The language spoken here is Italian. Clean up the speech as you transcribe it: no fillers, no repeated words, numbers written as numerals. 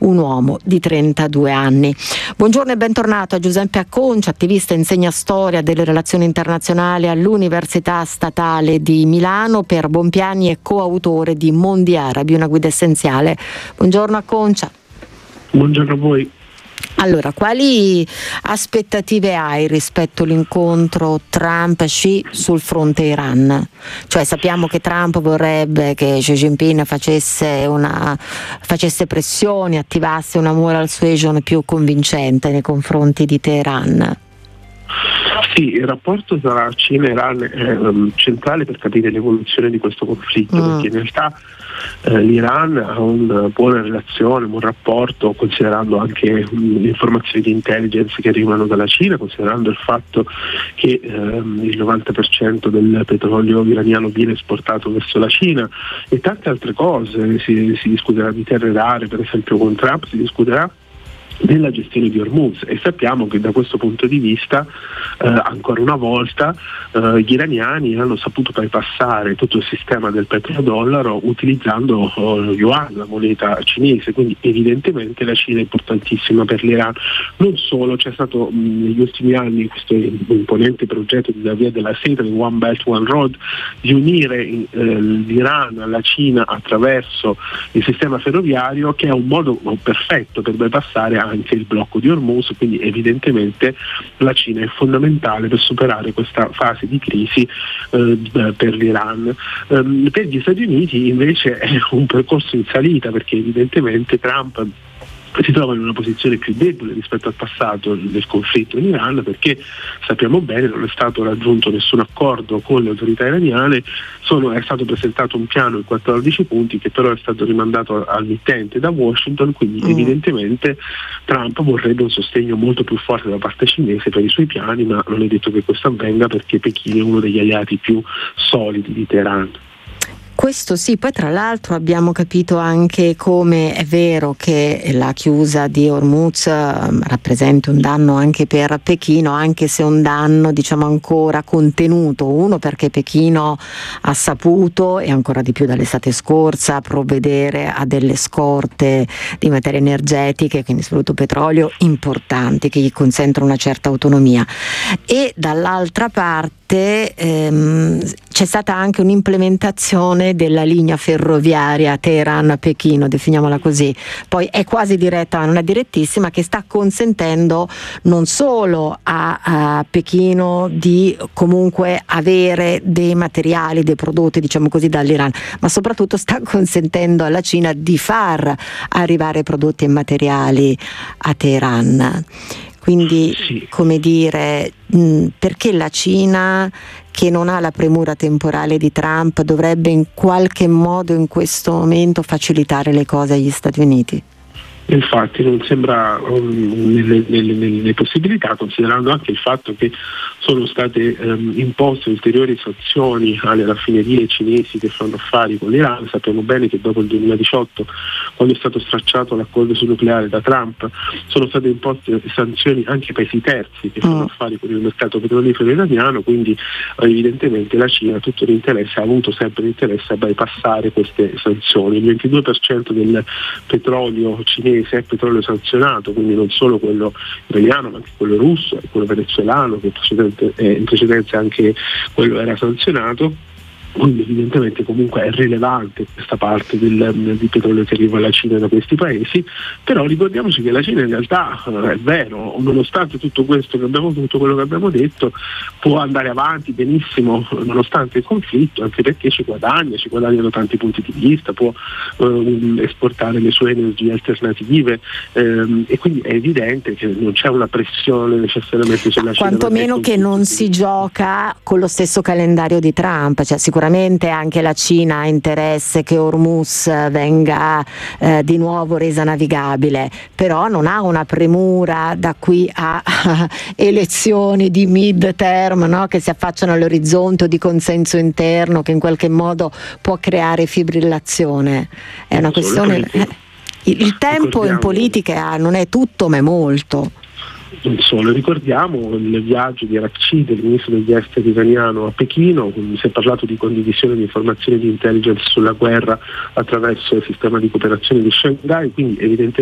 un uomo di 32 anni. Buongiorno e bentornato a Giuseppe Acconcia, attivista e insegna storia delle relazioni internazionali all'Università Statale di Milano, per Bompiani e coautore di Mondi Arabi, una guida essenziale. Buongiorno Acconcia. Buongiorno a voi. Allora, quali aspettative hai rispetto all'incontro Trump-Xi sul fronte Iran? Cioè, sappiamo che Trump vorrebbe che Xi Jinping facesse pressioni, attivasse una moral suasion più convincente nei confronti di Teheran. Sì, il rapporto tra Cina e Iran è centrale per capire l'evoluzione di questo conflitto, perché in realtà l'Iran ha una buona relazione, un buon rapporto, considerando anche le informazioni di intelligence che arrivano dalla Cina, considerando il fatto che il 90% del petrolio iraniano viene esportato verso la Cina e tante altre cose. Si discuterà di terre rare, per esempio con Trump si discuterà della gestione di Hormuz, e sappiamo che da questo punto di vista ancora una volta gli iraniani hanno saputo bypassare tutto il sistema del petrodollaro utilizzando lo yuan, la moneta cinese, quindi evidentemente la Cina è importantissima per l'Iran. Non solo, c'è stato negli ultimi anni questo imponente progetto della via della seta, di One Belt One Road, di unire l'Iran alla Cina attraverso il sistema ferroviario, che è un modo perfetto per bypassare anche il blocco di Hormuz, quindi evidentemente la Cina è fondamentale per superare questa fase di crisi per l'Iran. Per gli Stati Uniti invece è un percorso in salita, perché evidentemente Trump si trova in una posizione più debole rispetto al passato del conflitto in Iran, perché sappiamo bene non è stato raggiunto nessun accordo con le autorità iraniane. È stato presentato un piano in 14 punti che però è stato rimandato al mittente da Washington, quindi evidentemente Trump vorrebbe un sostegno molto più forte da parte cinese per i suoi piani, ma non è detto che questo avvenga, perché Pechino è uno degli alleati più solidi di Teheran. Questo sì, poi tra l'altro abbiamo capito anche come è vero che la chiusa di Hormuz rappresenta un danno anche per Pechino, anche se un danno diciamo ancora contenuto. Uno, perché Pechino ha saputo, e ancora di più dall'estate scorsa, provvedere a delle scorte di materie energetiche, quindi soprattutto petrolio, importanti, che gli consentono una certa autonomia. E dall'altra parte c'è stata anche un'implementazione della linea ferroviaria Teheran-Pechino, definiamola così, poi è quasi diretta ma non è direttissima, che sta consentendo non solo a Pechino di comunque avere dei materiali, dei prodotti diciamo così dall'Iran, ma soprattutto sta consentendo alla Cina di far arrivare prodotti e materiali a Teheran. Quindi, come dire, perché la Cina, che non ha la premura temporale di Trump, dovrebbe in qualche modo in questo momento facilitare le cose agli Stati Uniti? Infatti non sembra nelle possibilità, considerando anche il fatto che sono state imposte ulteriori sanzioni alle raffinerie cinesi che fanno affari con l'Iran. Sappiamo bene che dopo il 2018, quando è stato stracciato l'accordo sul nucleare da Trump, sono state imposte sanzioni anche ai paesi terzi che fanno affari con il mercato petrolifero iraniano, quindi evidentemente la Cina ha avuto sempre l'interesse a bypassare queste sanzioni. Il 22% del petrolio cinese è petrolio sanzionato, quindi non solo quello iraniano ma anche quello russo e quello venezuelano, che in precedenza anche quello era sanzionato. Quindi evidentemente comunque è rilevante questa parte di petrolio che arriva alla Cina da questi paesi, però ricordiamoci che la Cina in realtà è vero, nonostante tutto questo tutto quello che abbiamo detto, può andare avanti benissimo nonostante il conflitto, anche perché ci guadagnano tanti punti di vista, può esportare le sue energie alternative, e quindi è evidente che non c'è una pressione necessariamente sulla Cina. Quantomeno che non si gioca con lo stesso calendario di Trump, cioè sicuramente anche la Cina ha interesse che Hormuz venga di nuovo resa navigabile, però non ha una premura da qui a elezioni di mid-term, no? Che si affacciano all'orizzonte, o di consenso interno che in qualche modo può creare fibrillazione. È una questione. Il tempo in politica non è tutto ma è molto. Non solo, ricordiamo il viaggio di Araghchi, del ministro degli esteri iraniano, a Pechino. Si è parlato di condivisione di informazioni di intelligence sulla guerra attraverso il sistema di cooperazione di Shanghai, quindi evidentemente